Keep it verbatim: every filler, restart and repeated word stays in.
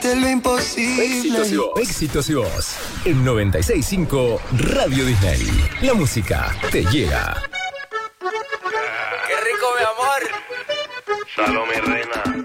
hiciste lo imposible. Éxitos y vos. Éxitos y vos. En noventa y seis punto cinco Radio Disney. La música te llega. ¡Qué rico, mi amor! Salome, reina.